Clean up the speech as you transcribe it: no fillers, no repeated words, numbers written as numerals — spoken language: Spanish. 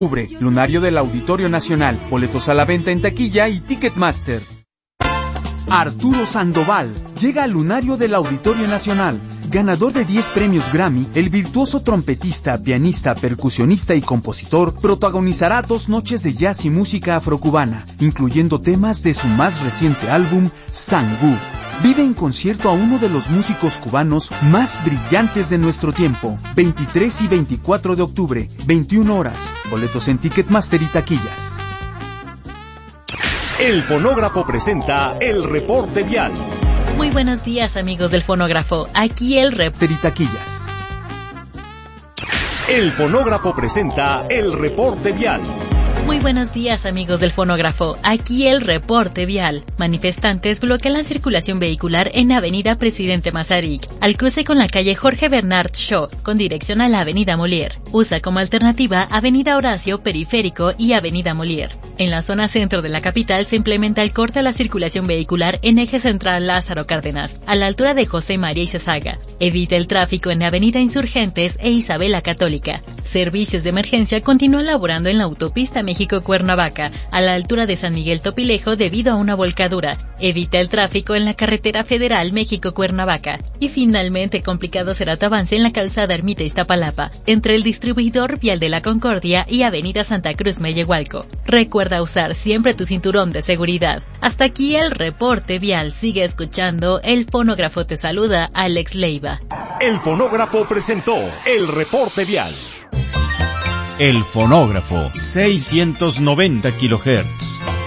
Lunario del Auditorio Nacional. Boletos a la venta en taquilla y Ticketmaster. Arturo Sandoval llega al Lunario del Auditorio Nacional. Ganador de 10 premios Grammy, el virtuoso trompetista, pianista, percusionista y compositor protagonizará 2 noches de jazz y música afrocubana, incluyendo temas de su más reciente álbum, Sangú. Vive en concierto a uno de los músicos cubanos más brillantes de nuestro tiempo. 23 y 24 de octubre, 21 horas. Boletos en Ticketmaster y taquillas. El Fonógrafo presenta el reporte vial. Muy buenos días, amigos del Fonógrafo. Aquí el reporte y taquillas. El Fonógrafo presenta el reporte vial. Muy buenos días, amigos del Fonógrafo. Aquí el reporte vial. Manifestantes bloquean la circulación vehicular en Avenida Presidente Mazarik, al cruce con la calle Jorge Bernard Shaw, con dirección a la Avenida Molière. Usa como alternativa Avenida Horacio, Periférico y Avenida Molière. En la zona centro de la capital se implementa el corte a la circulación vehicular en eje central Lázaro Cárdenas, a la altura de José María Izazaga. Evita el tráfico en Avenida Insurgentes e Isabel la Católica. Servicios de emergencia continúan laborando en la autopista México-Cuernavaca, a la altura de San Miguel Topilejo debido a una volcadura. Evita el tráfico en la carretera federal México-Cuernavaca. Y finalmente, complicado será tu avance en la calzada Ermita Iztapalapa, entre el distribuidor vial de la Concordia y Avenida Santa Cruz Mellehualco. Recuerda usar siempre tu cinturón de seguridad. Hasta aquí el reporte vial. Sigue escuchando. El Fonógrafo te saluda, Alex Leiva. El Fonógrafo presentó el reporte vial. El Fonógrafo, 690 kHz.